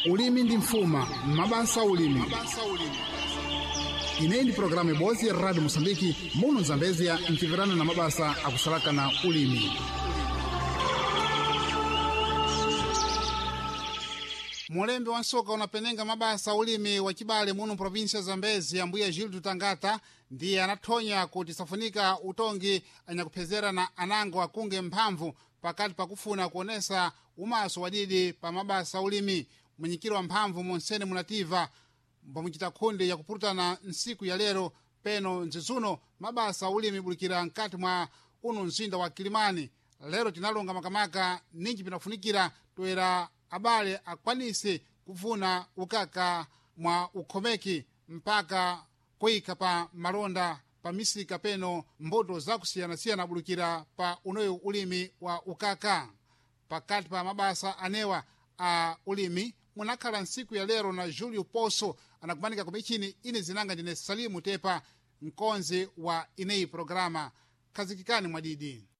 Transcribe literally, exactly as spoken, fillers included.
ulimi ndi mfuma mabasa ulimi. Ineyi ndi programu ibodzi ya Radio Mosambiki muno Zambezia mchipirana na mabasa akusalakana ulimi. Mulembe wa nsoka unapenenga mabasa ulimi wa chibale muno provinsia ya Zambezia Mbuya Gildo Tangata ndiye anathonya kuti safunika utongi anyakupezera na anango akunge mphamvu pakati pakufuna kuonesa umaso wadidi pa mabasa ulimi. Mwenyekiri wa mphamvu Monsene Munativa pamuchita khunde ya kupurutana nsiku ya lero peno nzizuno mabasa ulimi bulikira nkati mwa uno mzinda wa Kilimani. Lero tinalonga makamaka ninji pinafunikira toera abale akwanise kuvuna ukaka mwa ukhomeki mpaka kuika pa malonda pa misika peno mboto zakusiyana-siyana bulukira pa unoyo ulimi wa ukaka. Pakati pa mabasa anewa a ulimi munakhala nsiku ya lero na Julio Poso anakumanika kumichini ine zinanga ndine Salimu Tepa mkonzi wa ineyi programa. Kazikikani mwadidi.